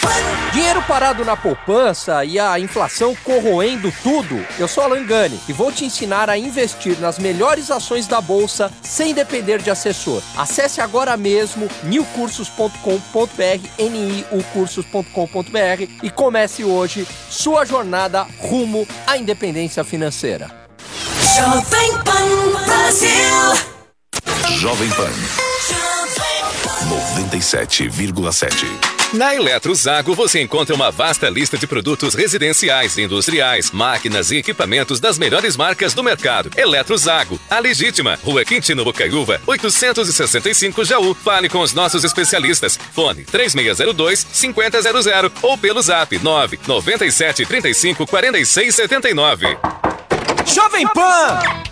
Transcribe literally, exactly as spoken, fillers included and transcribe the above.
Dinheiro parado na poupança e a inflação corroendo tudo? Eu sou Alan Gani e vou te ensinar a investir nas melhores ações da Bolsa sem depender de assessor. Acesse agora mesmo niu cursos ponto com ponto br, N I U cursos ponto com ponto br e comece hoje sua jornada rumo à independência financeira. Jovem Pan Brasil. Jovem Pan noventa e sete vírgula sete. Na Eletrozago você encontra uma vasta lista de produtos residenciais, industriais, máquinas e equipamentos das melhores marcas do mercado. Eletrozago, a legítima, Rua Quintino Bocaiúva, oitocentos e sessenta e cinco Jaú. Fale com os nossos especialistas. Fone três seis zero dois, cinco zero zero zero ou pelo zap nove nove sete três cinco quatro seis sete nove. Jovem Pan!